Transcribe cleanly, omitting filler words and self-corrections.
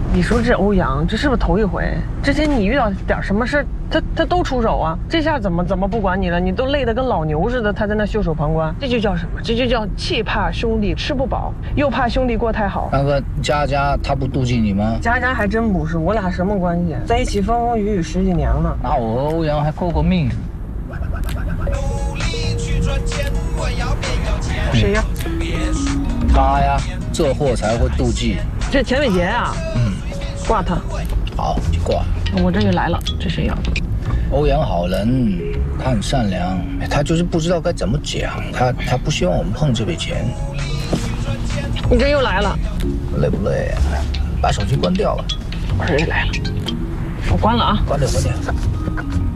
你说这欧阳，这是不是头一回？之前你遇到点什么事，他都出手啊。这下怎么不管你了？你都累得跟老牛似的，他在那袖手旁观。这就叫什么？这就叫气怕兄弟吃不饱，又怕兄弟过太好。 那个佳佳，她不妒忌你吗？ 佳佳还真不是，我俩什么关系？在一起风风雨雨10几年了。 那我和欧阳还过命。 谁呀？ 他呀，这货才会妒忌。 这钱伟杰啊。挂他。 好，就挂。 我这就来了，这谁呀？ 欧阳好人，他很善良，他就是不知道该怎么讲，他不希望我们碰这笔钱。 你这又来了， 累不累啊？把手机关掉了。 我这来了，我关了啊。 关掉。